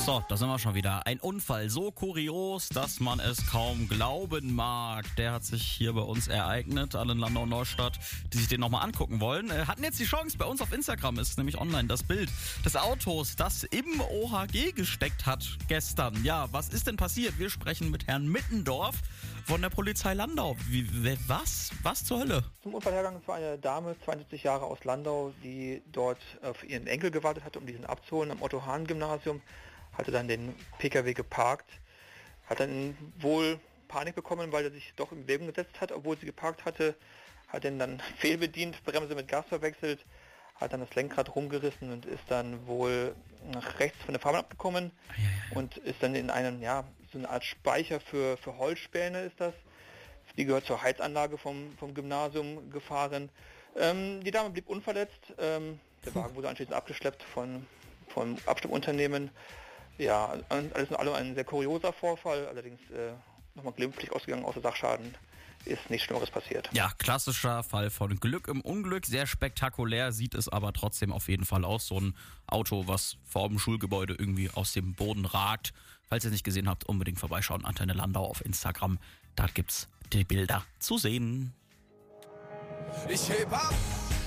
So, da sind wir schon wieder. Ein Unfall so kurios, dass man es kaum glauben mag. Der hat sich hier bei uns ereignet, alle in Landau und Neustadt, die sich den nochmal angucken wollen. Hatten jetzt die Chance, bei uns auf Instagram ist nämlich online das Bild des Autos, das im OHG gesteckt hat gestern. Ja, was ist denn passiert? Wir sprechen mit Herrn Mittendorf von der Polizei Landau. Was? Was zur Hölle? Zum Unfallhergang war eine Dame, 72 Jahre aus Landau, die dort auf ihren Enkel gewartet hatte, um diesen abzuholen am Otto-Hahn-Gymnasium. Hatte dann den Pkw geparkt, hat dann wohl Panik bekommen, weil er sich doch in Bewegung gesetzt hat, obwohl sie geparkt hatte, hat ihn dann fehlbedient, Bremse mit Gas verwechselt, hat dann das Lenkrad rumgerissen und ist dann wohl nach rechts von der Fahrbahn abgekommen und ist dann in einem, so eine Art Speicher für Holzspäne ist das. Die gehört zur Heizanlage vom Gymnasium gefahren. Die Dame blieb unverletzt, der Wagen wurde anschließend abgeschleppt vom Abschleppunternehmen. Ja, alles in allem ein sehr kurioser Vorfall, allerdings nochmal glimpflich ausgegangen, außer Sachschaden ist nichts Schlimmeres passiert. Ja, klassischer Fall von Glück im Unglück, sehr spektakulär, sieht es aber trotzdem auf jeden Fall aus. So ein Auto, was vor dem Schulgebäude irgendwie aus dem Boden ragt. Falls ihr es nicht gesehen habt, unbedingt vorbeischauen, Antenne Landau auf Instagram, da gibt's die Bilder zu sehen. Ich heb ab!